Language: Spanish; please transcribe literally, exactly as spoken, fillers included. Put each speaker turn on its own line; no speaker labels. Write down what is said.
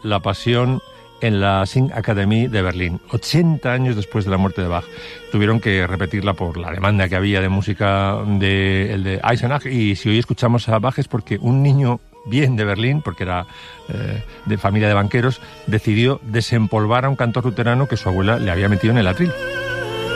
La Pasión en la Singakademie de Berlín, ochenta años después de la muerte de Bach. Tuvieron que repetirla por la demanda que había de música de, el de Eisenach, y si hoy escuchamos a Bach es porque un niño bien de Berlín, porque era eh, de familia de banqueros, decidió desempolvar a un cantor luterano que su abuela le había metido en el atril.